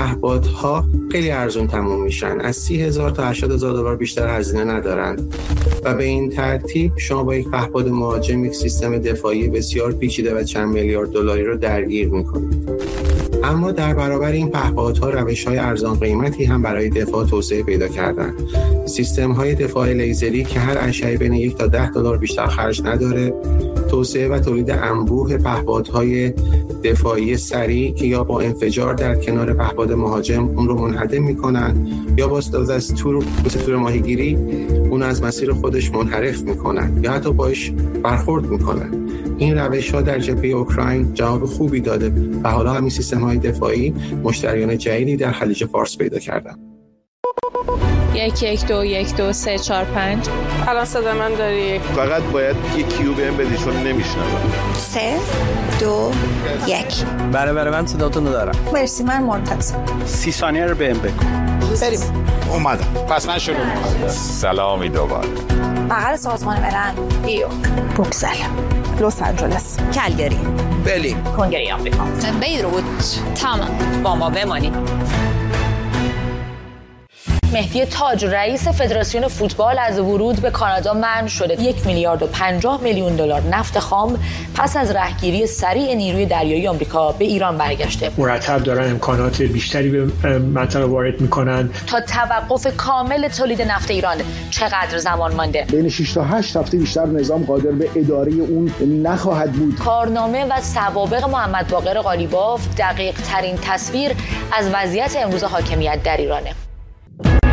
پهپادها خیلی ارزون تموم میشن، از 30,000 تا 80,000 دلار بیشتر هزینه ندارند و به این ترتیب شما با یک پهپاد مهاجم یک سیستم دفاعی بسیار پیچیده و چند میلیارد دلاری رو درگیر میکنید. اما در برابر این پهپادها روش‌های ارزان قیمتی هم برای دفاع توسعه پیدا کردن. سیستم‌های دفاع لیزری که هر اشعه بین 1 تا 10 دلار بیشتر خرج نداره، توسعه و تولید انبوه پهپادهای دفاعی سریع که یا با انفجار در کنار پهپاد مهاجم اون رو منهدم میکنن یا با استفاده از تور ماهیگیری اون از مسیر خودش منحرف میکنن یا حتی باش برخورد میکنن. این روش‌ها در جبهه اوکراین جواب خوبی داده و حالا همین سیستم‌های دفاعی مشتریان جدیدی در خلیج فارس پیدا کردن. 1121234 الان صدا من داری؟ فقط باید یه کیو بهم بدی چون نمیشنوم. 3 2 1 بله من صداتون دارم. مرسی، من منتظرم. 30 ثانیه رو بهم بگو. بریم. اومدم. پس من شروع می‌کنم. سلامی دوباره. بغل سازمان ملل، نیویورک، بروکسل، لس آنجلس، کلگری، برلین، کنگره آمریکا، بیروت. تمام. با ما بمانید. مهدی تاج رئیس فدراسیون فوتبال از ورود به کانادا منع شده. 1 میلیارد و 50 میلیون دلار نفت خام پس از رهگیری سریع نیروی دریایی آمریکا به ایران برگشته. مرتب دارن امکانات بیشتری به منطقه وارد میکنن. تا توقف کامل تولید نفت ایران چقدر زمان مانده؟ بین 6 تا 8 هفته بیشتر نظام قادر به اداره اون نخواهد بود. کارنامه و سوابق محمد باقر قالیباف دقیق ترین تصویر از وضعیت امروز حاکمیت در ایرانه.